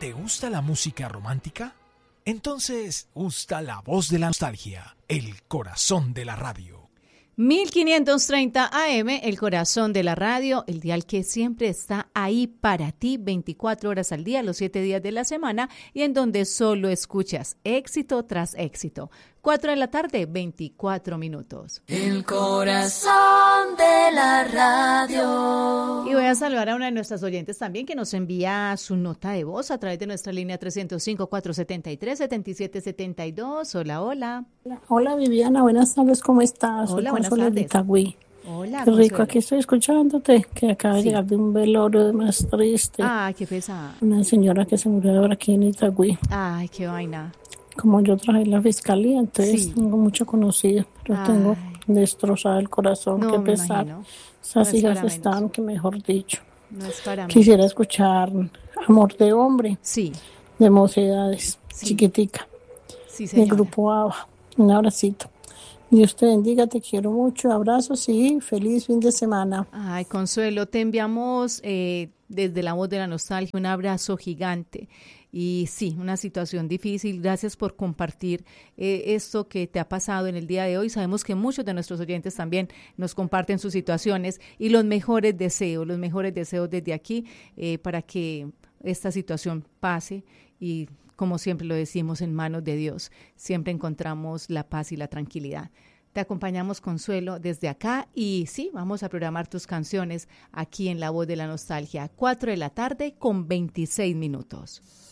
¿Te gusta la música romántica? Entonces gusta la voz de la nostalgia, el corazón de la radio. 1530 AM, el corazón de la radio, el dial que siempre está ahí para ti, 24 horas al día, los 7 días de la semana, y en donde solo escuchas éxito tras éxito. 4 de la tarde, 24 minutos. El corazón de la radio. Y voy a saludar a una de nuestras oyentes también que nos envía su nota de voz a través de nuestra línea 305-473-7772. Hola, hola. Hola Viviana, buenas tardes, ¿cómo estás? Hola, buenas Consuelo tardes. de Itagüí. Hola, Qué rico, Consuelo. aquí estoy escuchándote, que acaba de Sí. llegar de un velorio más triste. Ay, qué pesada. Una señora que se murió ahora aquí en Itagüí. Ay, qué vaina. Como yo trabajé en la fiscalía, entonces Sí. tengo mucho conocido, pero Ay. tengo destrozado el corazón, No, qué me pesar. imagino. Esas No es hijas para están, menos. que mejor dicho. No es para menos. Quisiera escuchar Amor de Hombre, Sí, de Mocedades, Sí. chiquitica, sí, del señora. grupo ABBA. Un abracito. Dios te bendiga, te quiero mucho, abrazos y feliz fin de semana. Ay, Consuelo, te enviamos desde la voz de la nostalgia un abrazo gigante. Y sí, una situación difícil. Gracias por compartir esto que te ha pasado en el día de hoy. Sabemos que muchos de nuestros oyentes también nos comparten sus situaciones y los mejores deseos desde aquí para que esta situación pase y, como siempre lo decimos, en manos de Dios siempre encontramos la paz y la tranquilidad. Te acompañamos, Consuelo, desde acá y sí, vamos a programar tus canciones aquí en La Voz de la Nostalgia, 4 de la tarde con 26 minutos.